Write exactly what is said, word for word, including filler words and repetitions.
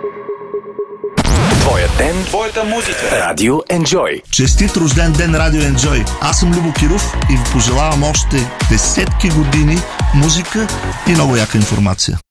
Твоя ден, твоята музика. Радио Enjoy. Честит рожден ден, Радио Enjoy. Аз съм Любо Киров и ви пожелавам още десетки години музика и много яка информация.